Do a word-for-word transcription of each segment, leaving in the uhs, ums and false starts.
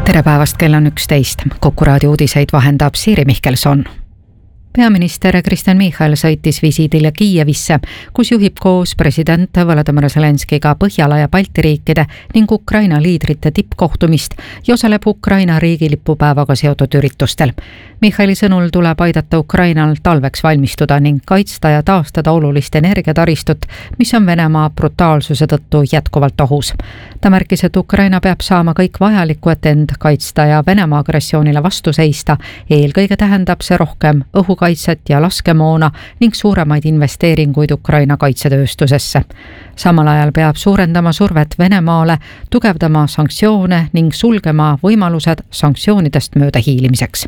Tere päevast, kell on üksteist. Kuku raadio uudiseid vahendab Siiri Mihkelson. Peaminister Kristen Michal sõitis visiidile Kiievisse, kus juhib koos president Volodymyr Zelenskiga Põhjala ja Balti riikide ning Ukraina liidrite tippkohtumist ja osaleb Ukraina riigilipupäevaga seotud üritustel. Michali sõnul tuleb aidata Ukrainal talveks valmistuda ning kaitsta ja taastada olulist energiataristut, mis on Venemaa brutaalsuse tõttu jätkuvalt ohus. Ta märkis, et Ukraina peab saama kõik vajalikku, et end kaitsta ja Venemaa agressioonile vastu seista. Eelkõige tähendab see rohkem õhukaitset ja laskemoona ning suuremaid investeeringuid Ukraina kaitsetööstusesse. Samal ajal peab suurendama survet Venemaale, tugevdama sanktsioone ning sulgema võimalused sanktsioonidest mööda hiilimiseks.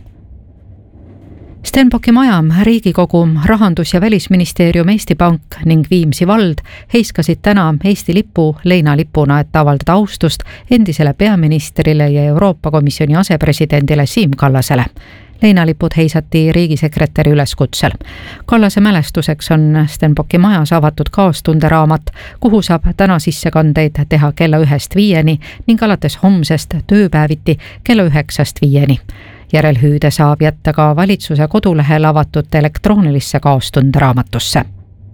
Stenbocki maja, Riigikogu, Rahandus- ja Välisministeerium, Eesti Pank ning Viimsi vald heiskasid täna Eesti lipu leinalipuna, et avaldada austust endisele peaministrile ja Euroopa Komisjoni asepresidendile Siim Kallasele. Leinalipud heisati riigisekretäri üleskutsel. Kallase mälestuseks on Stenbocki majas avatud kaastunderaamat, kuhu saab täna sissekandeid teha kella ühest viieni ning alates homsest tööpäeviti kella üheksast viieni. Järelhüüde saab jätta ka valitsuse kodulehel avatud elektroonilisse kaastunderaamatusse.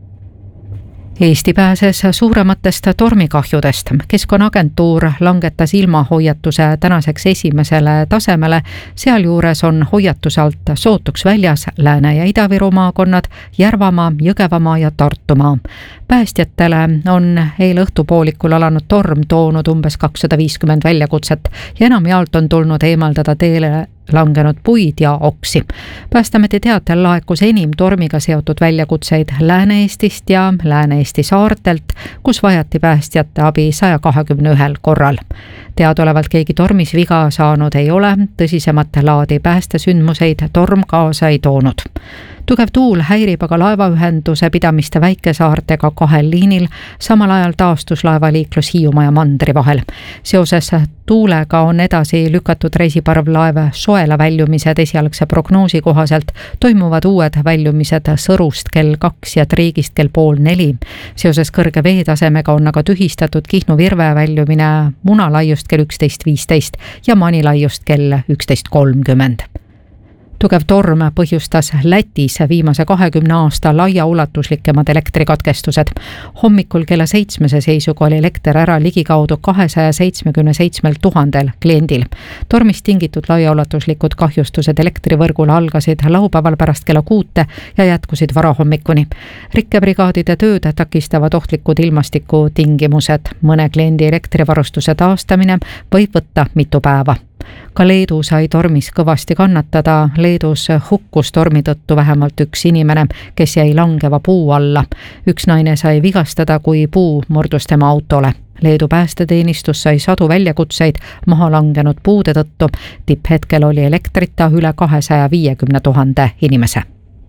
Eesti pääses suurematest tormikahjudest. Keskkonnaagentuur langetas ilmahoiatuse tänaseks esimesele tasemele, sealjuures on hoiatuse alt sootuks väljas Lääne- ja Ida-Viru maakonnad, Järvamaa, Jõgevamaa ja Tartumaa. Päästjatele on eile õhtupoolikul alanud torm toonud umbes kakssada viiskümmend väljakutset ja enamjaolt on tulnud eemaldada teele langenud puid ja oksi. Päästeameti teatel laekus enim tormiga seotud väljakutseid Lääne-Eestist ja Lääne-Eesti saartelt, kus vajati päästjate abi saja kahekümne ühel korral. Teadolevalt keegi tormis viga saanud ei ole, tõsisemat laadi päästesündmuseid torm kaasa ei toonud. Tugev tuul häirib aga laevaühenduse pidamiste väikesaartega kahel liinil, samal ajal taastus laevaliiklus Hiiumaa ja Mandri vahel. Seoses tuulega on edasi lükatud reisiparvlaev Soela väljumised esialgse prognoosi kohaselt, toimuvad uued väljumised Sõrust kell kaks ja Triigist kell pool neli. Seoses kõrge veetasemega on aga tühistatud Kihnu Virve väljumine Munalaiust kell üksteist viisteist ja Manilaiust kell üksteist kolmkümmend. Tugev torm põhjustas Lätis viimase kahekümne aasta laiaulatuslikemad elektrikatkestused. Hommikul kella seitsmese seisuga oli elekter ära ligikaudu kahesaja seitsmekümne seitsmel tuhandel kliendil. Tormist tingitud laiaulatuslikud kahjustused elektrivõrgul algasid laupäeval pärast kella kuute ja jätkusid varahommikuni. Rikkebrigaadide tööd takistavad ohtlikud ilmastiku tingimused. Mõne kliendi elektrivarustuse taastamine võib võtta mitu päeva. Ka Leedu sai tormis kõvasti kannatada. Leedus hukkus tormi tõttu vähemalt üks inimene, kes jäi langeva puu alla. Üks naine sai vigastada, kui puu murdus tema autole. Leedu päästeteenistus sai sadu väljakutseid maha langenud puude tõttu. Tipphetkel oli elektrita üle kahesaja viiekümne tuhande inimese.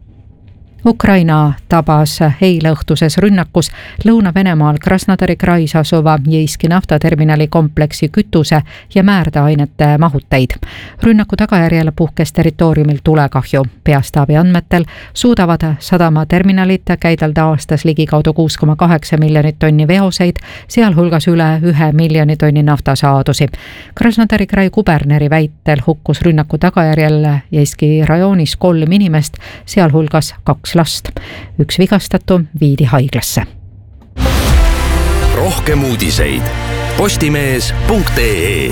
Ukraina tabas eile õhtuses rünnakus Lõuna-Venemaal Krasnodari krais asuva Jeiski naftaterminali kompleksi kütuse ja määrdeainete mahuteid. Rünnaku tagajärjel puhkes territooriumil tulekahju. Peastaabi andmetel suudavad sadamaterminalid käidelda aastas ligikaudu kuus koma kaheksa miljonit tonni veoseid, sealhulgas üle ühe miljoni tonni naftasaadusi. Krasnodari krai kuberneri väitel hukkus rünnaku tagajärjel Jeiski rajoonis kolm inimest, sealhulgas kaks last. Üks vigastatu viidi haiglasse. Rohkem uudiseid postimees punkt ee.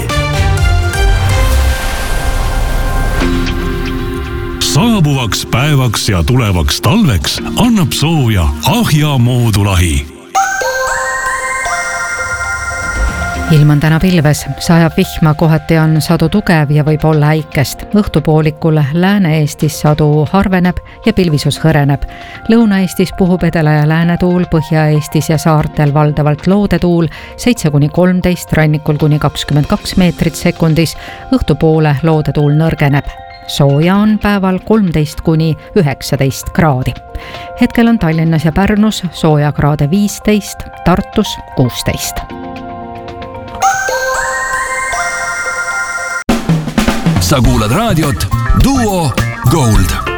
Saabuvaks päevaks ja tulevaks talveks annab sooja Ahja moodulahi. Ilm on täna pilves, sajab vihma, kohati on sadu tugev ja võib olla äikest. Õhtupoolikul Lääne-Eestis sadu harveneb ja pilvisus hõreneb. Lõuna-Eestis puhub edela- ja läänetuul, Põhja-Eestis ja saartel valdavalt loodetuul, seitse kuni kolmteist, rannikul kuni kakskümmend kaks meetrit sekundis, õhtupoole loodetuul nõrgeneb. Sooja on päeval kolmteist kuni üheksateist kraadi. Hetkel on Tallinnas ja Pärnus sooja kraade viisteist, Tartus kuusteist. Sa kuulad raadiot Duo Gold.